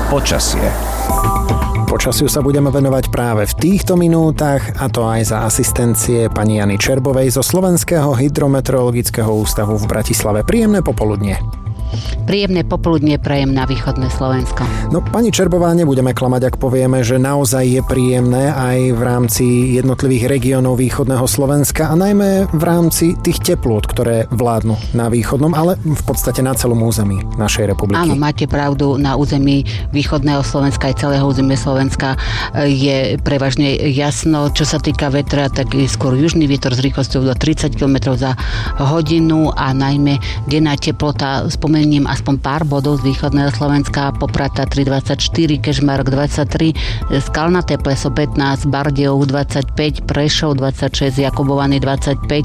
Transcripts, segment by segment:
Počasie. Počasiu sa budeme venovať práve v týchto minútach, a to aj za asistencie pani Jany Čerbovej zo Slovenského hydrometeorologického ústavu v Bratislave. Príjemné popoludnie. Príjemné popoludnie prajem na východné Slovensko. No, pani Čerbová, nebudeme klamať, ak povieme, že naozaj je príjemné aj v rámci jednotlivých regiónov východného Slovenska a najmä v rámci tých teplôt, ktoré vládnu na východnom, ale v podstate na celom území našej republiky. Áno, máte pravdu, na území východného Slovenska aj celého územia Slovenska je prevažne jasno. Čo sa týka vetra, tak je skôr južný vietor s rýchlosťou do 30 km za hodinu a najmä denná teplota, spomením aspoň pár bodov z východného Slovenska: Poprata 3,24, Kežmarok 23, Skalnaté Pleso 15, Bardejov 25, Prešov 26, Jakubovany 25,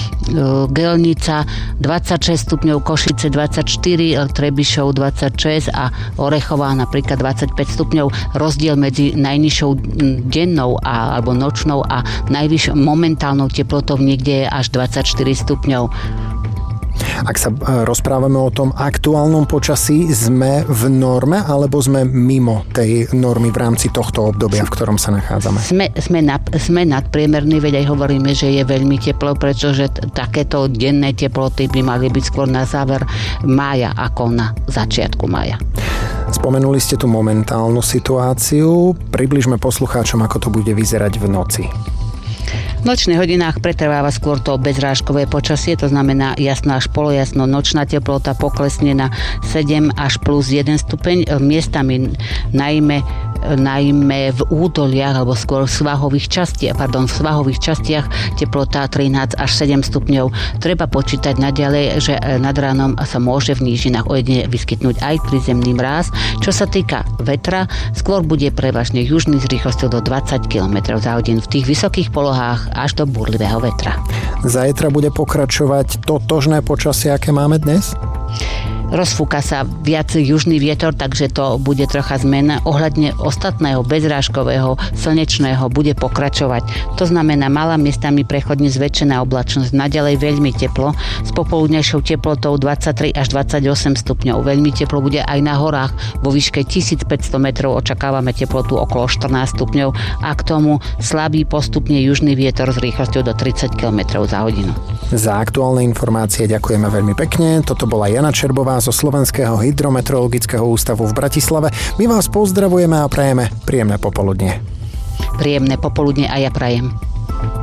Gelnica 26 stupňov, Košice 24, Trebišov 26 a Orechová napríklad 25 stupňov. Rozdiel medzi najnižšou dennou alebo nočnou a najvyššou momentálnou teplotou niekde je až 24 stupňov. Ak sa rozprávame o tom aktuálnom počasí, sme v norme alebo sme mimo tej normy v rámci tohto obdobia, v ktorom sa nachádzame? Sme nadpriemerní, veď aj hovoríme, že je veľmi teplo, pretože takéto denné teploty by mali byť skôr na záver mája ako na začiatku mája. Spomenuli ste tu momentálnu situáciu. Približme poslucháčom, ako to bude vyzerať v noci. V nočných hodinách pretrváva skôr to bezrážkové počasie, to znamená jasno až polojasno. Nočná teplota poklesne na 7 až plus 1 stupeň. Miestami najmä v údoliach alebo skôr v svahových častiach teplota 13 až 7 stupňov. Treba počítať naďalej, že nad ránom sa môže v nížinách ojedine vyskytnúť aj prízemný mráz. Čo sa týka vetra, skôr bude prevažne južný s rýchlosťou do 20 km za hodinu. V tých vysokých polohách až do búrlivého vetra. Zajtra bude pokračovať totožné počasie, aké máme dnes? Rozfúka sa viac južný vietor, takže to bude trocha zmena. Ohľadne ostatného bezrážkového slnečného bude pokračovať. To znamená malá miestami prechodne zväčšená oblačnosť, naďalej veľmi teplo s popoludnejšou teplotou 23 až 28 stupňov. Veľmi teplo bude aj na horách. Vo výške 1500 metrov očakávame teplotu okolo 14 stupňov a k tomu slabý postupne južný vietor s rýchlosťou do 30 km za hodinu. Za aktuálne informácie ďakujeme veľmi pekne. Toto bola Jana Čerbová zo Slovenského hydrometeorologického ústavu v Bratislave. My vás pozdravujeme a prajeme príjemné popoludnie. Príjemné popoludnie a ja prajem.